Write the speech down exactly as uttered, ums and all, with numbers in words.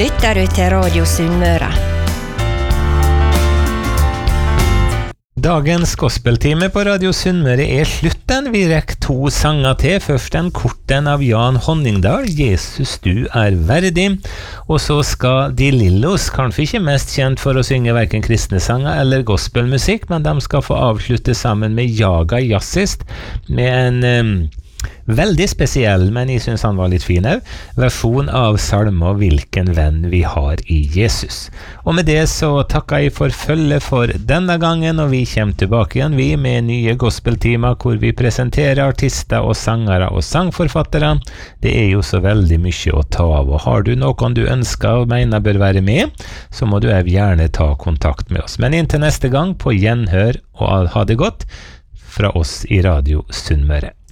lytter du til Radio Sunnmøre. Dagens gospeltime på Radio Sunnmøre er slutten. Vi rekker to sanger til. Først en korten av Jan Honningdal, Jesus du er verdig. Og så skal De Lillos, kanskje ikke mest kjent for å synge hverken kristne sanger eller gospelmusikk, men de skal få avslutte sammen med Jaga Jazzist med en um, veldig spesiell, men jeg synes han var litt fin også, versjon av salmen Hvilken venn vi har i Jesus. Og med det så takker jeg for følget for denne gangen, og vi kommer tilbake igjen vi med nye gospeltimer hvor vi presenterer artister og sangere og sangforfattere. Det er jo så veldig mye å ta av, og har du noen du ønsker og mener bør være med, så må du gjerne ta kontakt med oss. Men inntil neste gang, på gjenhør og ha det godt fra oss i Radio Sunnmøre.